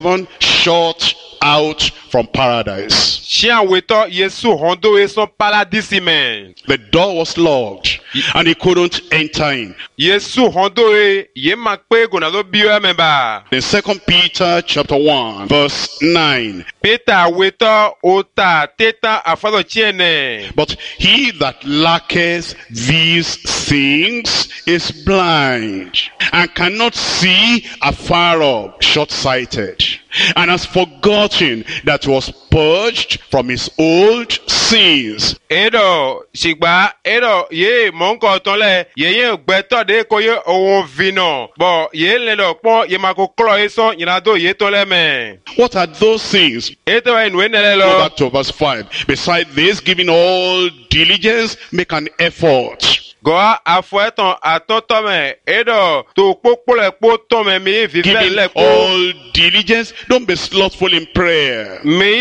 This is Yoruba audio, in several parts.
shut out from paradise. The door was locked and he couldn't enter in. In 2 Peter chapter 1 verse 9. But he that lacketh these things is blind and cannot see afar off, short-sighted, and has forgotten that was purged from his old sins. What are those things? Go back to verse 5. Besides this, giving all diligence, make an effort. Giving all diligence, don't be slothful in prayer.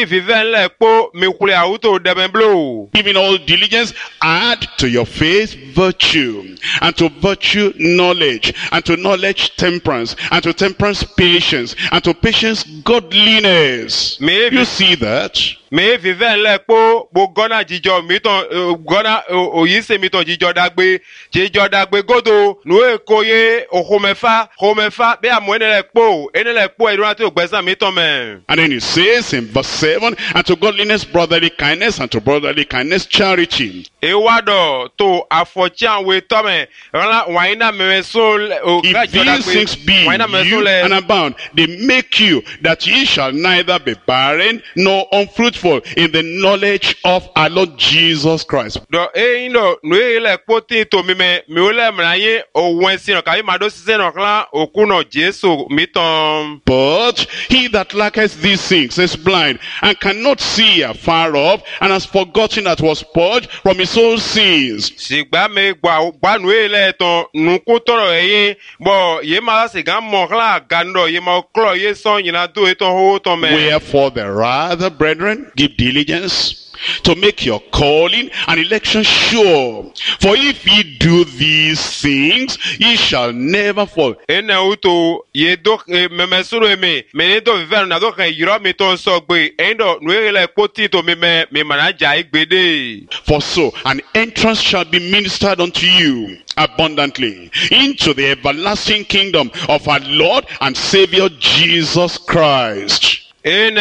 Giving all diligence, add to your faith virtue, and to virtue knowledge, and to knowledge temperance, and to temperance patience, and to patience godliness. You see that? Me vive lepo bo gona jijo miton gona oyise miton jijo dagbe godo no ekoye ohomefa be amwene lepo edun ati ogbesa miton men. And then he says in verse 7, and to godliness brotherly kindness, and to brotherly kindness charity. Ewado to afochian we tome ran waina memeso if these things be you and abound, they make you that ye shall neither be barren nor unfruitful in the knowledge of our Lord Jesus Christ. But he that lacketh these things is blind and cannot see afar off, and has forgotten that was purged from his own sins. Wherefore the rather, brethren, give diligence to make your calling and election sure. For if ye do these things, ye shall never fall. For so an entrance shall be ministered unto you abundantly into the everlasting kingdom of our Lord and Savior Jesus Christ. It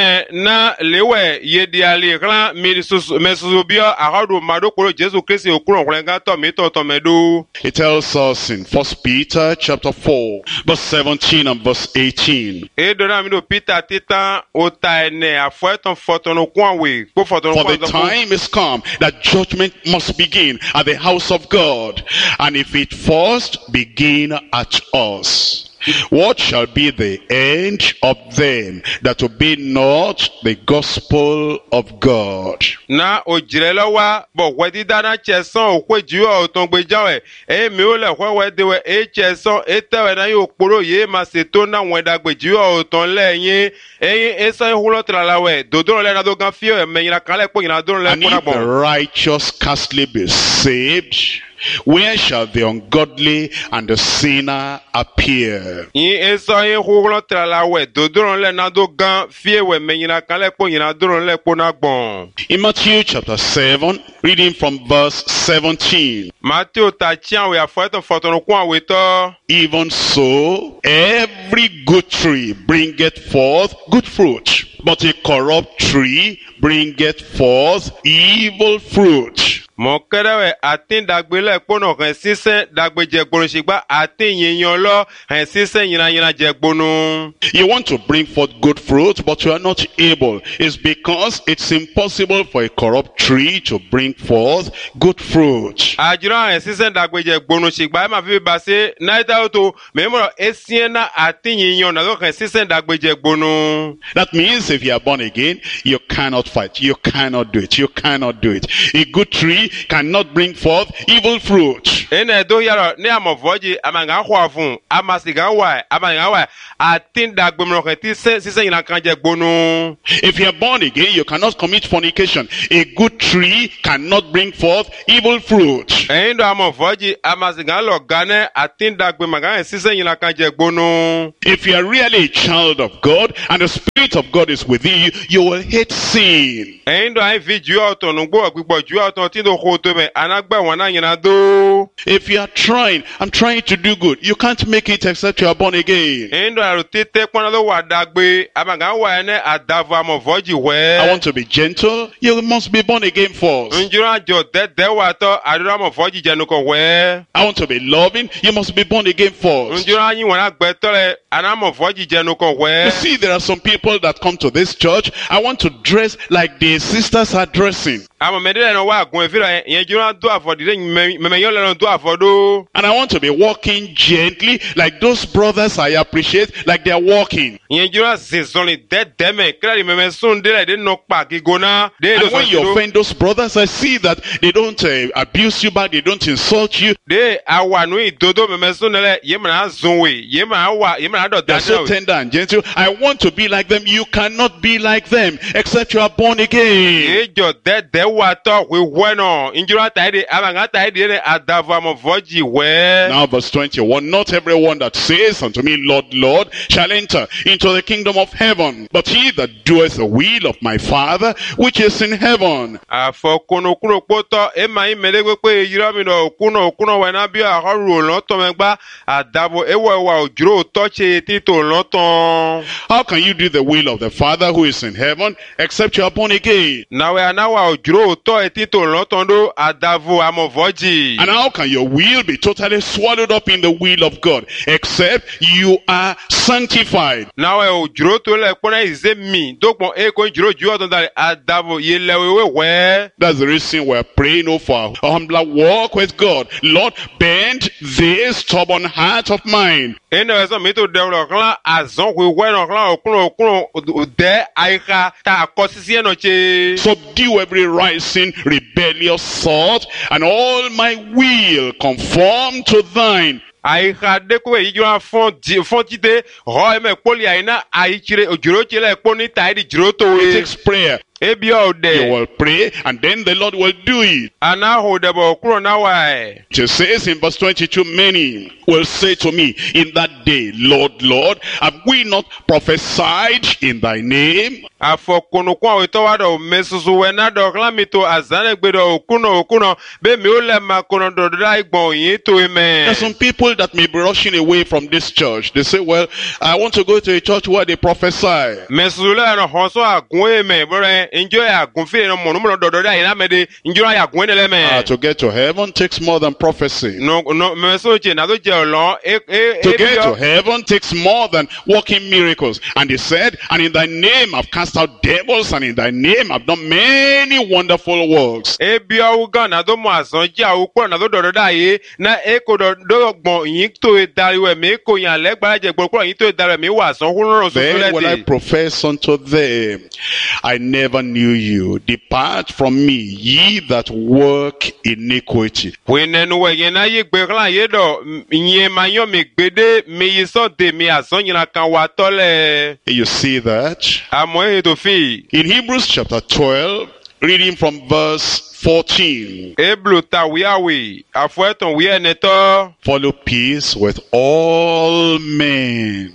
tells us in 1 Peter chapter 4 verse 17 and verse 18. For the time is come that judgment must begin at the house of God, and if it first begin at us, what shall be the end of them that obey not the gospel of God? Na ojirelawa bo wedidana cheson okweju otongbejawe miole hwewedewe cheson etewe na yokporo ye maseto na wedagbeju otonleyin esa hulotralawe dodoro le na do ganfio menyina kale po nyina do le pona bon. And if the righteous scarcely be saved, where shall the ungodly and the sinner appear? In Matthew chapter 7, reading from verse 17. Even so, every good tree bringeth forth good fruit, but a corrupt tree bringeth forth evil fruit. You want to bring forth good fruit, but you are not able. It's because it's impossible for a corrupt tree to bring forth good fruit. That means if you are born again, you cannot fight. You cannot do it. You cannot do it. A good tree cannot bring forth evil fruit. Ene do yaro ne amovoji amanga hwafun amasiga wa amanga wa atinda gbemro kenti sisen ina kanje gbonu. If you are born again, you cannot commit fornication. A good tree cannot bring forth evil fruit. Endo amovoji amasiga lo gane atinda gbemaga sisen ina kanje gbonu. If you are really a child of God and the Spirit of God is within you, you will hate sin. Endo ai video autonungbo agbipo ju auton tindo khoto me anagba wana nyina do. If you are trying, I'm trying to do good, you can't make it except you are born again. Endo arutete kwanalo wadagbe amanga wa ne adava amovoji we. I want to be gentle, you must be born again first. Njura jo de wato adura amovoji jenuko we. I want to be loving, you must be born again first. Njura yin wana gbetole anamovoji jenuko we. You see, there are some people that come to this church. I want to dress like the sisters are dressing. Amo medele no wa gun efira yen jura do afodide memeyon le no do afodo. And I want to be walking gently like those brothers I appreciate, like they are walking. Yen jura zezonli de me krali meme sun de le no pa gigona de do. And when you offend those brothers, I see that they don't abuse you back, they don't insult you. De awanu idodo meme sun le yemana zonwe yemana do They're so tender and gentle. I want to be like them. You cannot be like them except you are born again. Ejo de wato we weno injura taide abanga taide ne adava amovoji we. Now verse 21, not everyone that says unto me, Lord, Lord, shall enter into the kingdom of heaven, but he that doeth the will of my Father which is in heaven. Afo kuno poto ema imelegwe pe yirami no kuno wena bi ahoru lo to megba adavo ewa ojuro toche tito loton. How can you do the will of the Father who is in heaven except you are born again? Nawe anawa ojuro to tito loton do adavo amovoji. And how can your will be totally swallowed up in the will of God except you are sanctified? Nawe ojuro to le pona ize mi dokpon eko ojuro ju odon dale adavo yelewewe we. That's the reason we're praying for a humbler walk with God. Lord, bend this stubborn heart of mine. Ene weso mi to de lo klan azon we no klan okuno de aika ta akosisi enoche. Subdue every rising rebellious thought, and all my will conform to thine. Aika deko yijura fontide ho eme poli aina aichire ojuro chile poni taidi jiro to It takes prayer. You will pray, and then the Lord will do it. It says in verse 22, many will say to me in that day, Lord, Lord, have we not prophesied in thy name? There are some people that may be rushing away from this church. They say, well, I want to go to a church where they prophesy. To get to heaven takes more than prophecy. To get to heaven takes more than working miracles. And he said, and in thy name I've cast out devils, and in thy name I've done many wonderful works. So then will I profess unto them, I never knew you. Depart from me, ye that work iniquity. You see that? In Hebrews chapter 12, reading from verse 14. Follow peace with all men.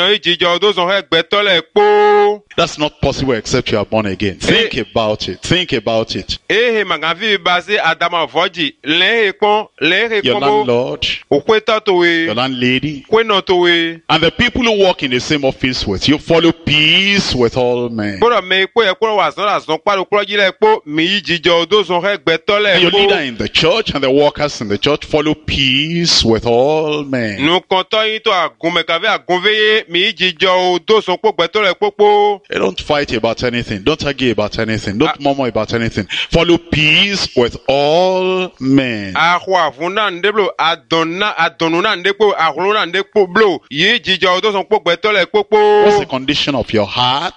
That's not possible except you are born again. Think about it. Think about it. Your landlord, your landlady, and the people who work in the same office with you, follow peace with all men. And your leader in the church and the workers in the church, follow peace with all men. Don't fight about anything. Don't argue about anything. Don't murmur about anything. Follow peace with all men. What's the condition of your heart?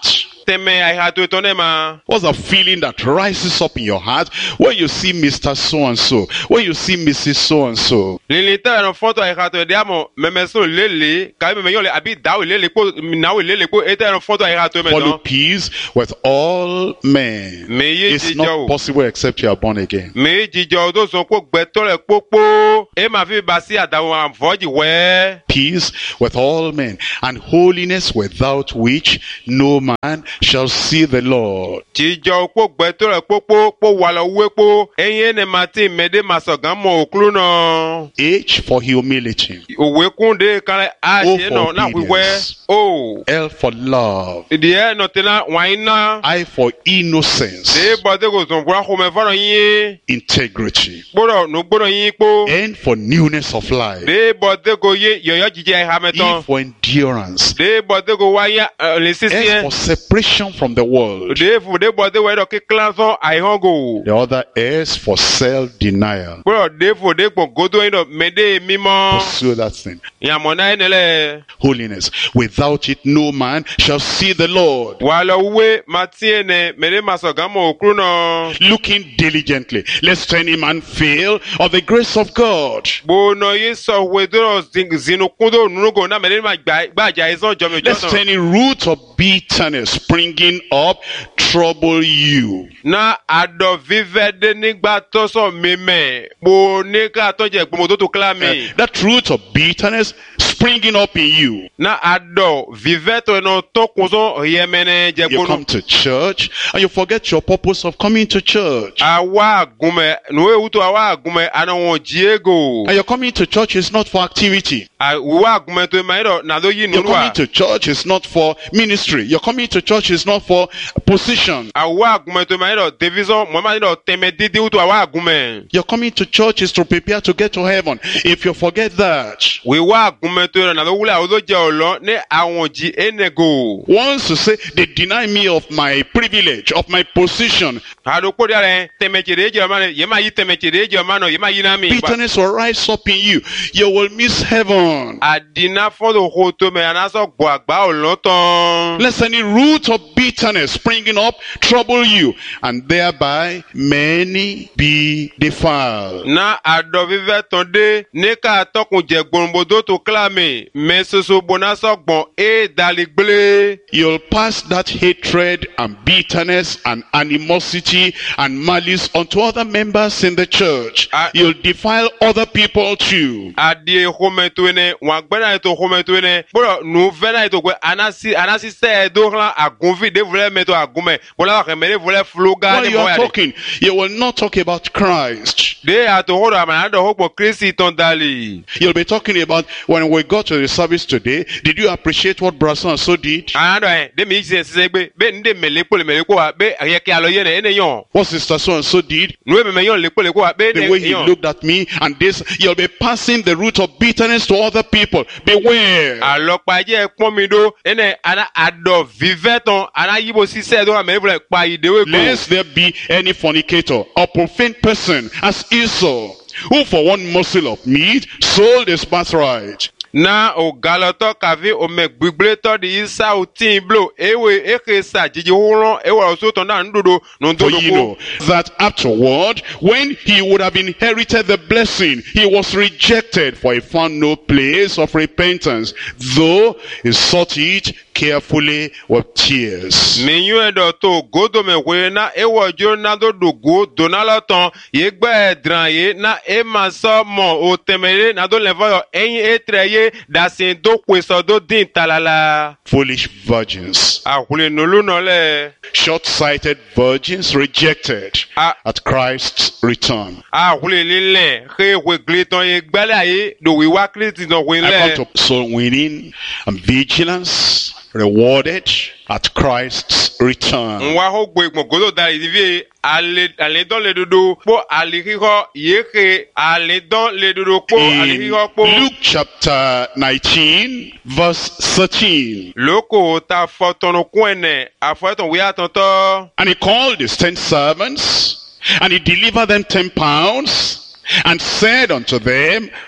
teme aihato tonema. What's the feeling that rises up in your heart when you see Mr. So-and-so, when you see Mrs. So-and-so? Lilita no foto aihato diamo memeso lele kai memeyole abi dawo lele po nawo lele po eta no foto aihato me Follow no. peace with all men. It's not possible except you are born again. Me jijo do so ko gbeto le popo e ma fi ba si adawo avoji we. Peace with all men and holiness without which no man shall see the Lord. Jijo ko gbeto le popo po walo we po eyin ne mati mede masogan mo oklu no. H for humility. Owe kunde kan a se no na wiwe. Oh. L for love. Die no tena waina. I for innocence. De bode go zon bra ko me faro yin. Integrity. Gboro no gboro yin po. N for newness of life. De bode go ye yoyo jije ha meton. E for endurance. De bode go waya le S sisien. for separation from the world. De bode we do ke clanson ai hongo. The other S for self-denial. Bro de go godo yin do mede mimo. Pursue that thing. Ya mona enele. Holiness. Without it no man shall see the Lord. Wala we matiene mede masogamo okru no. Looking diligently, lest any man fail of the grace of God. Bono yeso wedoro zinukundo nugo na mede ma gbaja ison jomi Lest jono. any root of bitterness springing up trouble you. Na ado vivede nígbà tó so meme bo ní ká tó jẹ gbomo tó klami. That root of bitterness springing up in you. Na ado viveto no to kunso yemene je You gbono. come to church and you forget your purpose of coming to church. Awa gume no uto awa gume anawon Diego. And your coming to church is not for activity. Awa gume to maido na do yin Your coming nuwa. to church is not for ministry. Your coming to church is not for position. Awa gume to maido division mo maido teme didi uto awa gume. Your coming to church is to prepare to get to heaven. If you forget that, We wa gume to na do wula odo je olo ne awon ji enego. once you say they deny me of my privilege, of my position, Ado ko diare teme chede je mano yema yi teme chede je mano yema yi na mi. bitterness will rise up in you. You will miss heaven. Adina fodo hoto me anaso gbo agba oloton. Lest any root of bitterness springing up trouble you, and thereby many be defiled. Na ado vive tonde ne ka tokun je gbonbodo to klame me soso bonaso gbon e daligble. You'll pass that hatred and bitterness and animosity and malice onto other members in the church. You'll defile other people too. Adie home to ne wa gbena to home to ne bro nu vena to gwe anasi se do hlan agunvi de vle me to agume bola ka me de vle floga While de you are boya talking, you will not talk about Christ. de ato hodo amana do hokbo Kristi ton dali. You'll be talking about when we got to the service today, did you appreciate what Brother so did? Ando de mi se segbe be nde melepo wa be ayeke alo ye ne yon. What Sister so did? Nu me yon lepo wa be The way he yon. looked at me and this, you'll be passing the root of bitterness to other people. Beware. Alopa je pon mi do ene ana ado viveton ana yibo si se do me vle pa idewe ko. Lest there be any fornicator or profane person as Esau, who for one morsel of meat sold his birthright. Na o galoto kavi o me gbigble to di isa o tin blo ewe ekesa jiji horon ewe oso to na ndodo no For ndodo you ko. know that afterward, when he would have inherited the blessing, he was rejected, for he found no place of repentance, though he sought it carefully with tears. Menyu edo to godo me we na ewo jo na do go donaloton ye gba edran ye na e ma so mo o temere na do levo yo eyin etreye da sin do kweso do din talala. Foolish virgins, Ahule nolu no le. short-sighted virgins rejected at Christ's return. Ahule lile he we gliton ye gbala ye do we wa Kristi no we I le. come to soul winning and vigilance rewarded at Christ's return. Nwa ho gbe godo da idivie ale don le dodo po ale hiho yeke ale don le dodo po ale In hiho po. Luke chapter 19, verse 13. Loko ta fotono kwene afoton we atonto. And he called his 10 servants, and he delivered them 10 pounds, and said unto them,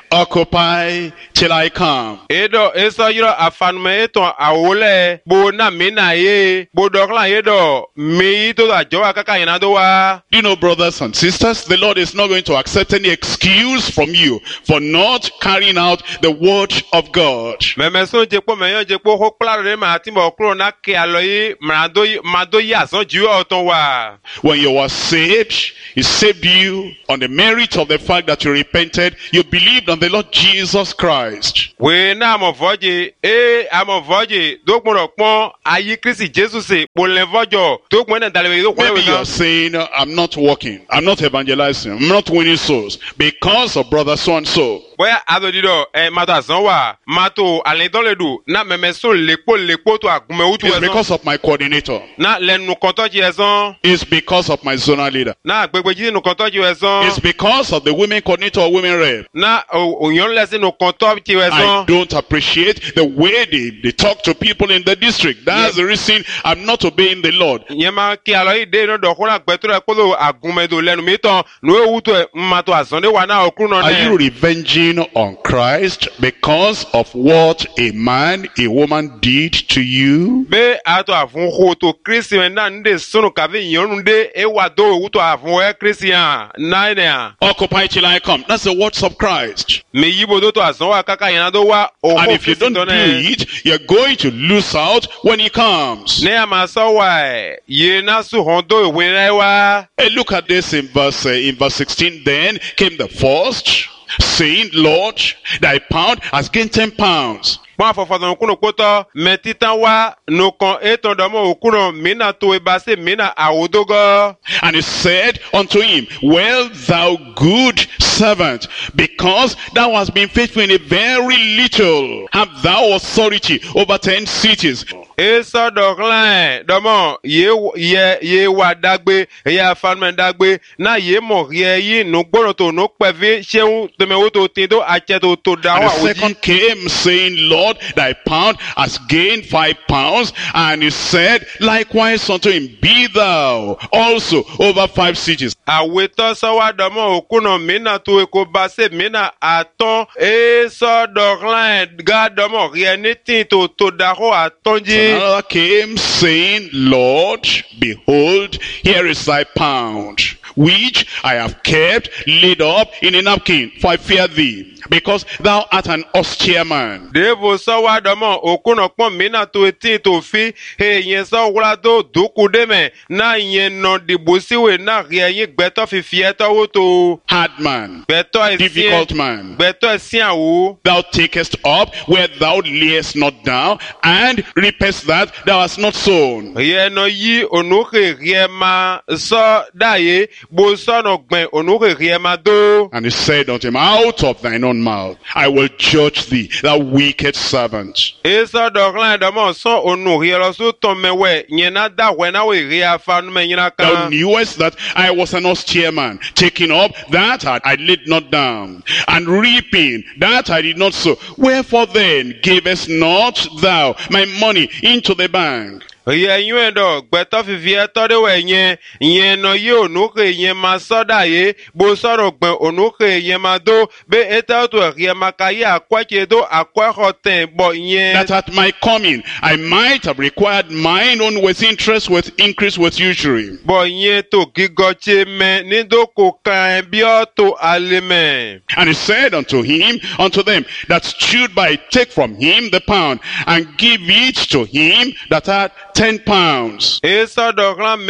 occupy till I come. Edo eso yiro afanume eton awole bo na mina ye bo dokla yedo mi to da jowa kaka yana do wa. You know, brothers and sisters, the Lord is not going to accept any excuse from you for not carrying out the word of God. Memeso jepo meyon jepo hokla re ma timbo kro na ke aloyi mado yi asan ju oton wa. When you were saved, He saved you on the merit of the fact that you repented, you believed on the Lord Jesus Christ. We na mo voje amo voje do mo pon ayi Kristi Jesus se po le vojo to mo na dale do Maybe you are saying, I'm not working, I'm not evangelizing, I'm not winning souls because of brother so and so. Boya adodido mato asan wa mato alidon ledu na memeso lepo to agunme utu It's esan because of my coordinator. na lenu konto ji esan It's because of my zonal leader. na gbegbeji nu konto ji esan It's because of the women coordinator or women rep. na oyon lesi nu konto ji I esan don't appreciate the way they talk to people in the district. That's the reason I'm not obeying the Lord. yen ma ki alo ide no do kuna gbetro e polo agunme do lenu mi ton nu ewuto mato asan de wa na okun no Are you revenging on Christ because of what a man, a woman did to you? be ato afun ho to Christian na nde sunu kavi yonu de e wa do ewuto afun e Christian na ne a Occupy till I come. That's the words of Christ. me yibo do to asan wa kaka yana do wa o And if you don't do it, you're going to lose out when He comes. ne ama so wa ye na su hondo we na wa Hey, look at this in verse 16. Then came the first, saying, Lord, thy pound has gained 10 pounds. Pon afofadon kuno poto metitan wa no kon eton domo okuno mina to ebase mina awodogo. And he said unto him, Well, thou good servant, because thou hast been faithful in a very little, have thou authority over 10 cities. Eso doklan domo ye wa dagbe ya fanmen dagbe na ye mo ye yi no gboro to no pevi seun temewo to tindo ache to And dawa the second came, saying, Lord, thy pound has gained 5 pounds. And he said, likewise unto him, Be thou also over 5 cities. Aweto so wa domo okuno mina to eko base mina aton eso doklan ga domo ye nitin to dawo atonji. Another came, saying, Lord, behold, here is thy pound, which I have kept laid up in a napkin, for I fear thee, because thou art an austere man. Devo so wa domo okuno pon mina to etin to fi he yen so wla do duku de me na yen no dibusiwe na re yin gbeto fi fieto wo to Hard man, gbeto difficult man, gbeto esian wo thou takest up where thou layest not down, and reapest that thou hast not sown. ye no yi onuke re ma so daye bo so no gben onuke re ma do. And he said unto him, Out of thine own mouth I will judge thee, thou wicked servant. Eso doklan domo so onu re lo so ton mewe yen na da we na we re afa no me yin Thou aka. knewest that I was an austere man, taking up that I laid not down, and reaping that I did not sow. Wherefore then gavest not thou my money into the bank? Ye yuen do gbeto fifi eto de we yen no ye onuke yen ma so daye bo so ro gben onuke yen ma do be eta to ye makaye akwache do akwa hoten bo yen That at my coming I might have required mine own with interest, with increase, with usury. bo yen to gigoche me ni do ko kan bi o to aleme. And he said unto them that stood by, Take from him the pound, and give it to him that had 10 pounds. Eso doklan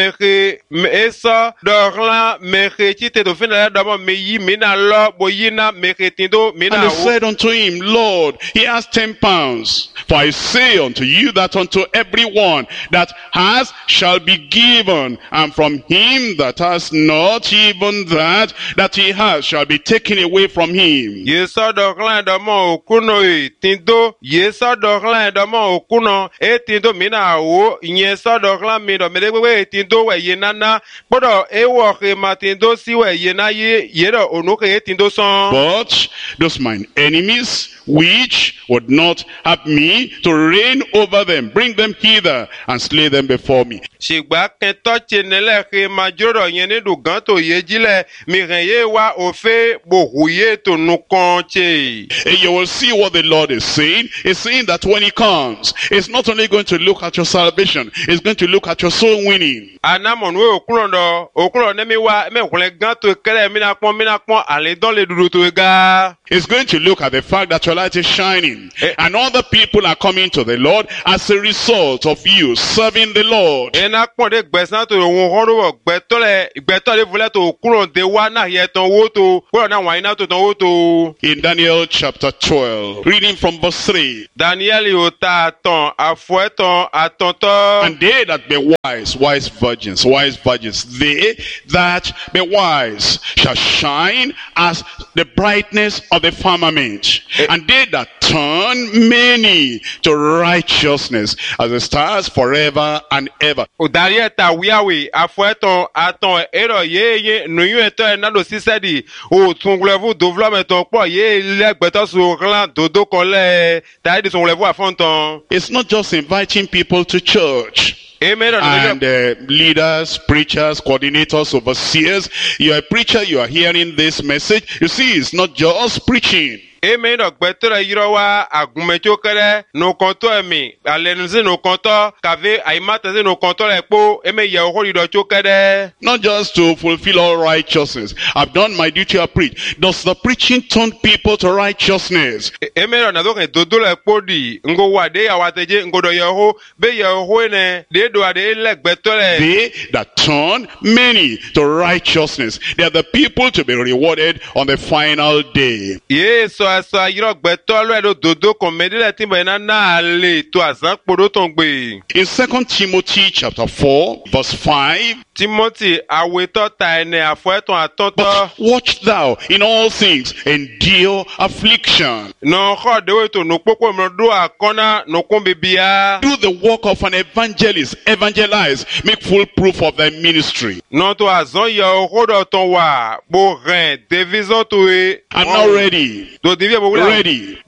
meche chite do fina do mo me yi mina lo bo yina meche tindo mina And he wo. said unto him, Lord, he has 10 pounds. For I say unto you that unto everyone that has shall be given, and from him that has not, even that he has shall be taken away from him. Yeso doklan do mo okuno tindo yeso doklan do mo okuno tindo mina wo nye sodo klan mi do mede gbe tindo we ye nana podo ewo ke matindo si we ye na ye do onu ke tindo son. But those mine enemies, which would not have me to reign over them, bring them hither and slay them before me. Shigba kento chenele ke majoro yene du ganto ye jile mi renye wa ofe bohuye to nukonche. And you will see what the Lord is saying. He's saying that when he comes, it's not only going to look at your salvation, it's going to look at your soul winning. Anamonwe okulondo nemi wa me kule ganto kere mina pon ale don le dudu to ega. It's going to look at the fact that your light is shining and other people are coming to the Lord as a result of you serving the Lord. Ena pon de gbesan to won horo gbetole vule to okulonde wa na ye ton wo to wo na wa ina to ton wo to. In Daniel chapter 12, reading from verse 3. Daniel yota ton afueton atonto. And they that be wise virgins, they that be wise shall shine as the brightness of the firmament, and they that turn many to righteousness as the stars forever and ever. Udarieta wiawe afueton aton ero ye nuyu eto na do sisedi o tunglevu development po ye legbeto so clan dodo kole taidi tunglevu afonton. It's not just inviting people to church. Amen. And leaders, preachers, coordinators, overseers. You're a preacher, you are hearing this message. You see, it's not just preaching. Amen. Better Yrowa Agumechokere, no conto me, Alenzi no conto, Cave, I matter no conto lepo, Eme Yahori do chokere. Not just to fulfill all righteousness. I've done my duty, I preach. Does the preaching turn people to righteousness? Amen. Nadoke dodo lepo di, ngo wade awateje, ngo do Yaho, be Yahoene, de do ade elek betole. They that turn many to righteousness. They are the people to be rewarded on the final day. Yes, so asa Yro betole do dodo komedile timbe na ale to azan podo tongbe. In 2 Timothy chapter 4, verse 5. Timothy aweto taene afueton atonto. But watch thou in all things, endure affliction. No ho dewe to no poko mrodo akona no kombebia. Do the work of an evangelist, evangelize, make full proof of thy ministry. Non to azon yo hodo ton wa bo ren devizon to e. I'm not ready. Ready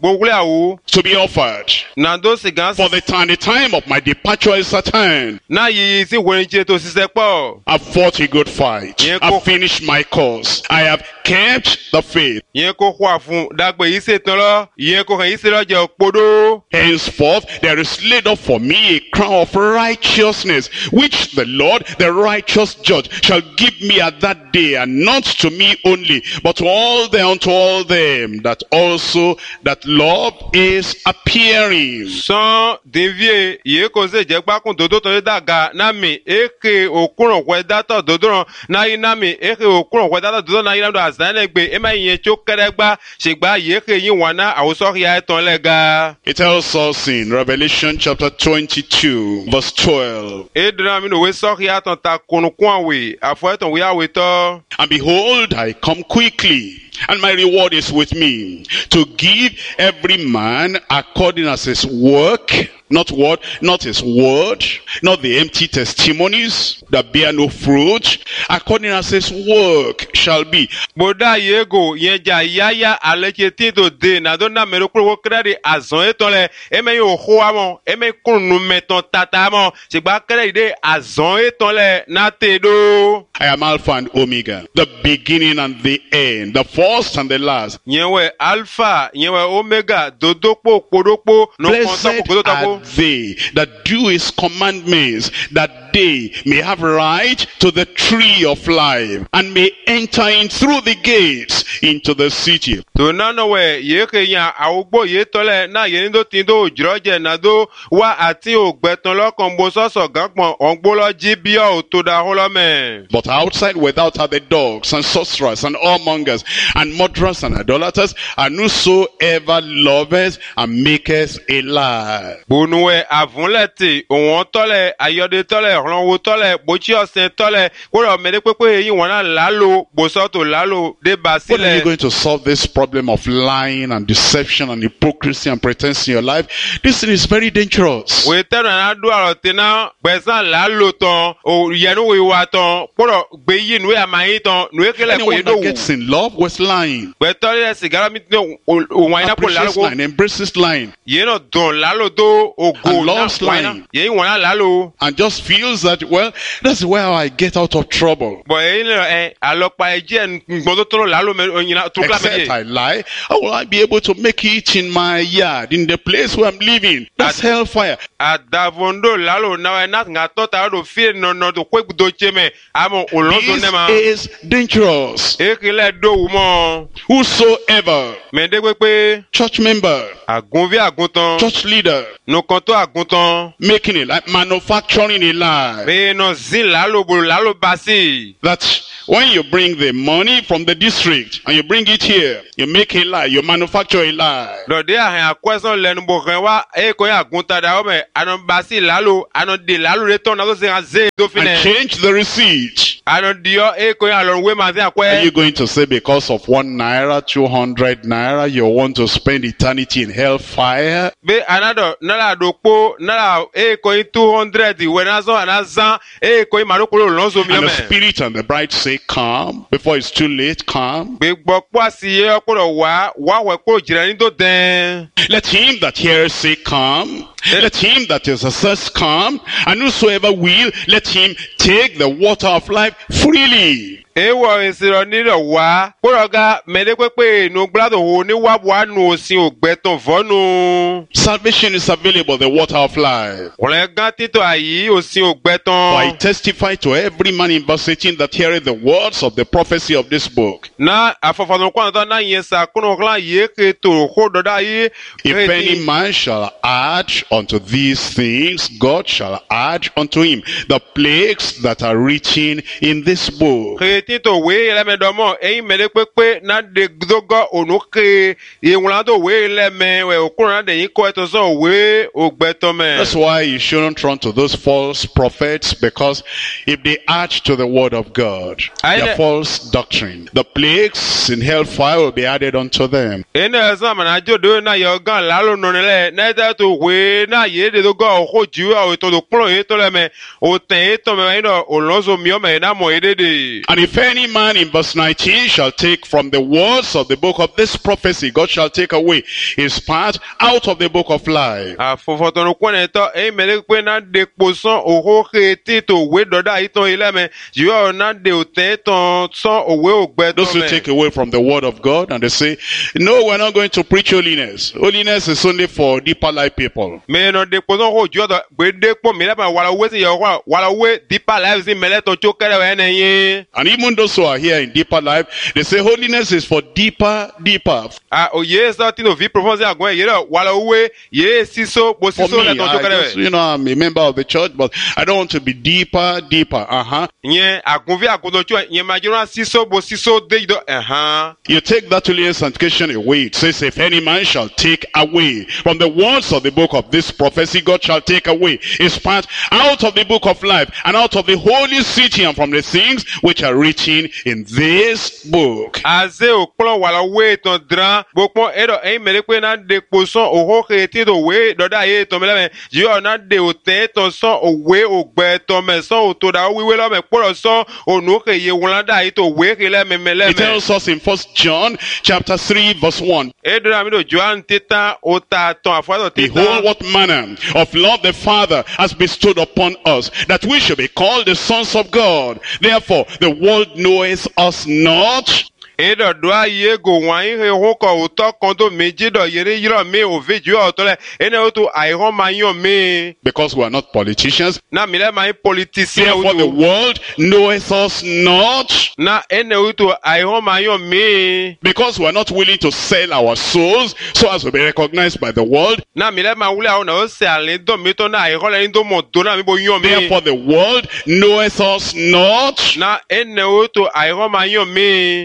to be offered. Nando sigans For the time of my departure is at hand. Na yi si wenche to sisepo. I've fought a good fight. I've finished my course. I have kept the faith. Yen ko kwa fun dagbe yi se tan lo, yen ko kan yi se lo je opodo. Henceforth there is laid up for me a crown of righteousness, which the Lord, the righteous judge, shall give me at that day, and not to me only, but to unto all them that also that love is appearing. Son devie ye ko se je pa kun dodo to daga na mi eke okunro kwe dato dodo na ina mi eke okunro kwe dato dodo na ina do azane gbe e ma yen chokere gba segba ye ke yin wana awuso ya eton lega. It tells us in Revelation chapter 22 verse 12. Edra mi no we so ya ton ta kunukun we afo eton we aweto. And behold, I come quickly, and my reward is with me, to give every man according as his work. Not his word, not the empty testimonies that bear no fruit, according as his work shall be. Boda yego yeja yaya alecheti to de na dona merokro kredi azon etole eme yo hoamo eme kunu meton tatamo sigba kredi azon etole na tedo. I am Alpha and Omega, the beginning and the end, the first and the last. Yewe Alpha, yewe Omega, dodokpo kodokpo no Blessed are they that do his commandments, that they may have right to the tree of life, and may enter in through the gates into the city. To nanowe yeke ya awugbo yetole na yenindo tindo ojroje na do wa ati ogbeton lokan bo soso ganpon ongbolo jibia otoda holome. But outside without are the dogs and sorcerers and whoremongers and murderers and idolaters, and whosoever loveth and maketh a lie. Onue avunlete, on tole, ayode tole, ronwo tole, bochi osen tole, kuro mede kwepe yi wana lalo, bosoto lalo, de When are you basile. going to solve this problem of lying and deception and hypocrisy and pretense in your life? This thing is very dangerous. We tell na do arotena, besan lalo ton, o yenu we waton, kuro beyi nwe amayi ton, nwe kele ko Anyone that yedo. gets in love was lying. We tell le sigara mit no, o waina ko Appreciates lalo. lying, embraces lying, Yeno don lalo do, o go And na loves waina. lying. Ye wana lalo. and just feels that, well, that's where I get out of trouble. But alopa eje ngbodo to lalo me onyina to Except clap I lie, how will I be able to make it in my yard, in the place where I'm living? That's hellfire. adavondo lalo na na ngato ta do fi no to kwe do cheme amo olonzo This nema is dangerous. ekile do mo Whosoever, me de pe church member, agunvi aguntan church leader, no kanto aguntan making it like manufacturing a lie, be no zin lalo bo lalo basi that when you bring the money from the district and you bring it here, you make a lie, you manufacture a lie. do de a question lenu bo kan wa e ko aguntan da o me anon basi lalo anon de lalo le ton na so ze do And fine change the receipt. anon dio e ko alon we ma se Are akwe you going to say because of 1 naira, 200 naira, you want to spend eternity in hellfire? be anado nala dokpo nala e ko 200 we na so anazan e ko maroko lonzo mi And o the me spirit and the bride say, come, before it's too late, come. be gbogbo asiye oporo wa we ko jire ni do den Let him that hears say, come. Let him that is assessed come. And whosoever will, let him take the water of life freely. ewo isiro nilo wa koroga mede pepe no glado ho ni wa wa nu osin ogbeton vonu Salvation is available, the water of life. ole gan tito ayi osin For I ogbeton testify to every man in verse 18 that heareth the words of the prophecy of this book. na afofano kwa na yen sa kuno kla ye ke to ho do da yi If any man shall add unto these things, God shall add unto him the plagues that are written in this book. tito we le me domo eyin mede pepe na de dogo onuke ye wala do we le me we okun na de yin ko eto so we ogbeton me That's why you shouldn't run to those false prophets, because if they add to the word of God, their false doctrine, the plagues in hellfire will be added unto them. ene sama na jodo na yo gan lalo no le na da to we na ye de dogo o ju o to do klo e to le me o ten to me no olonzo mi o me na mo edede And if any man in verse 19 shall take from the words of the book of this prophecy, God shall take away his part out of the book of life. afofoto no kwene to e mele pe na de poson o ho ke ti to we do da iton ile me ju o na de o ten to so o we o gbe to Those who me take away from the word of God and they say, no, we're not going to preach holiness. Holiness is only for deeper life people. me no de poson ho ju do gbe de po mi le ba wala we si yo wala we deeper life si mele to cho kere we na yin And even those who are here in deeper life, they say holiness is for deeper. o ye so ti no vi profonde agun ye lo wala we ye siso bo For siso le me, to cho I kere just, we I'm a member of the church, but I don't want to be deeper. yen agunvi agundo cho yen majora siso bo siso de do You take that holy sanctification away. It says, if any man shall take away from the words of the book of this prophecy, God shall take away his part out of the book of life and out of the holy city and from the things which are written in this book. aze okplo wala we to dran gbogbo edo eyin mere pe na de poson oho ke ti do we do da ye to mele me ji o na de o te to so o we o gbe to me so o to da wiwe lo me poro so onu ke ye won da yi to we ke le me It tells us in 1 John chapter 3 verse 1. edo na mi do Joan tita o ta ton afado Behold, tita what manner of love the Father has bestowed upon us, that we should be called the sons of God. Therefore, the world knoweth us not, edo do aye go wan he ho ko o to kan do meji do yere yiro mi o veju o to le ene o to ai ho ma yan mi because we are not politicians. na mi le ma politicien Therefore, the world knoweth us not, na ene o to ai ho ma yan mi because we are not willing to sell our souls so as to be recognized by the world. na mi le ma wule o na o se ale do mi to na ai ho le do mo do na mi bo yan mi Therefore, the world knoweth us not. na ene o to ai ho ma yan mi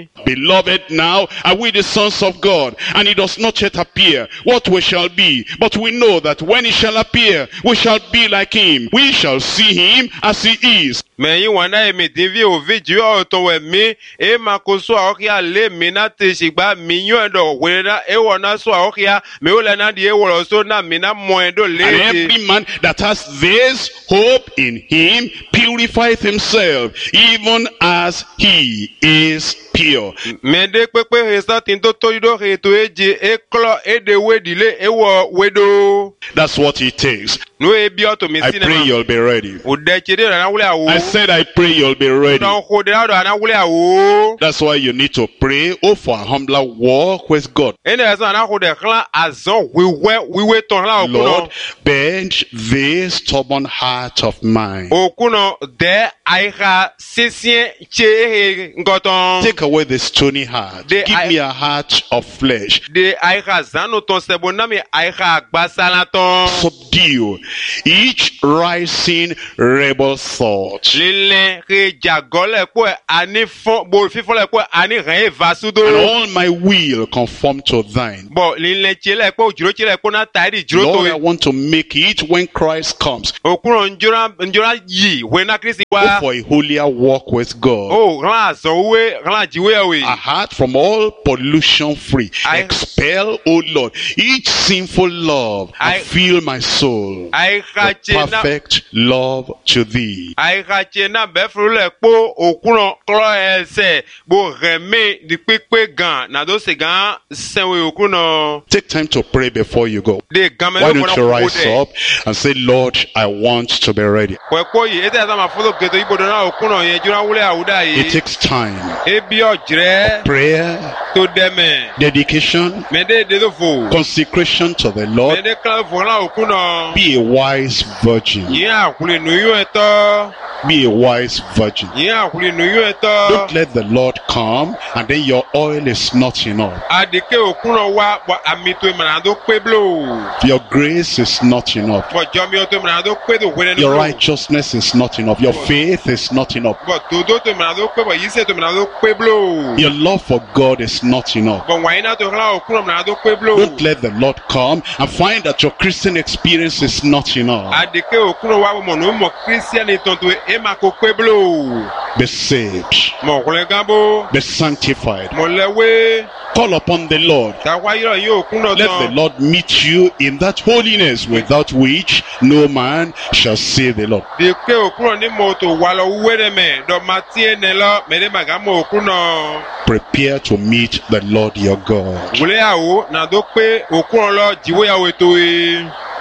Beloved, now are we the sons of God, and it does not yet appear what we shall be. But we know that when he shall appear, we shall be like him. We shall see him as he is. Mais yi wana emi divi o video auto we mi e makoso aokia le mina tishigba minyo ndo wena e wana so aokia me ola na die wolo so na mina moendo le. And every man that has this hope in him purifieth himself, even as he is pure. Mende pepe hesa tinto toido heto eje e klo e de wedile e wo wedo. That's what it takes. No e bioto mi I sinema. pray you'll be ready. O de chede na wule awo. I said I pray you'll be ready. Na ko de na wule awo. That's why you need to pray for a humbler walk with God. Ene esa na ko de klan azon wiwe ton la okuno. Lord, bend this stubborn heart of mine. Okuno de aiha sesien che ngoton. Take away the stony heart. Give me a heart of flesh. De aiha zano ton sebona mi aiha agbasalaton. Subdue each rising rebel thought. Lile re jagole ko ani fon bo fifon le ko ani ren vasudo. And all my will conform to thine. Bo lile chele ko juro chele ko na taidi juro Lord, I to. want to make it when Christ comes. Okuno njora yi when na Christ wa. For a holier walk with God. Oh, ran so we ran jiwe we. A heart from all pollution free. Expel, O Lord, each sinful love and fill my soul with perfect love to thee. Aihache na befrule po okuno klo ese bo reme di pepe gan na do se gan senwe okuno. Take time to pray before you go. De gamen Why don't you rise up and say, Lord, I want to be ready. Kweko yi ete za ma folo geto ibodo na okuno ye jura wule awuda yi. It takes time. Ebi ojre Prayer, to deme. dedication, Mede de do fo. consecration to the Lord. Mede kla fo na okuno. Be a wise virgin. Yi akule nu yo eto. Be a wise virgin. Yi akule nu yo eto. Don't let the Lord come and then your oil is not enough. Adike okuno wa bo amito manado peblo. Your grace is not enough. Bo jomi oto manado pedo wene Your righteousness is not enough. Your faith is not enough. Bo todo to manado pebo yise to manado peblo. Your love for God is not enough. Bo waina to kla okuno manado peblo. Don't let the Lord come and find that your Christian experience is not enough. Adike okuno wa mo no mo Christian tonto e mako peblo. Be saved. Mo kule gambo. Be sanctified. Mo lewe. Call upon the Lord. Ta wa yiro yi okuno Let the Lord meet you in that holiness without which no man shall see the Lord. Dike okuno ni mo to wa lo were me do matie ne lo me de magamo okuno. Prepare to meet the Lord your God. Wule awo na do pe okuno lo jiwe ya weto e.